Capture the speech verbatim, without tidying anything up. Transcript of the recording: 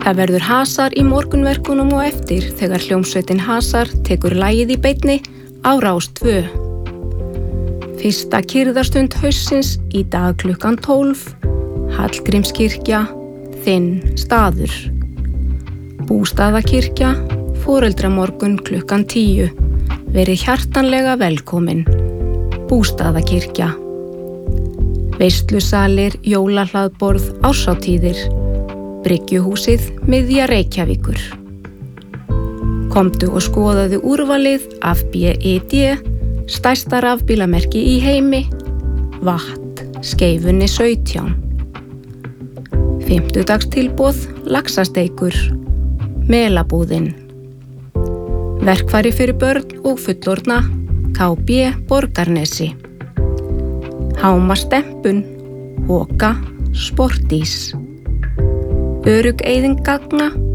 Það verður hasar í morgunverkunum og eftir þegar hljómsveitin Hasar tekur lagið í beinni á Rás tvö. Fyrsta kyrrðarstund haustsins í dag klukkan tólf, Hallgrímskirkja, þinn staður. Bústaðakirkja, foreldramorgun klukkan tíu. Verið hjartanlega velkomin. Bústaðakirkja. Veislusalir, jólahlaðborð, árshátíðir. Bryggjuhúsið, miðja Reykjavíkur. Komdu og skoðaðu úrvalið af B I D, stærsta rafbílamerki í heimi, Vatt, Skeifunni sautján. Fimmtudagstilboð, laxasteikur, Melabúðin. Verkfæri fyrir börn og fullorðna, K B Borgarnesi. Hámastempun, Hoka, Sportís. Örugg eyðing gagna,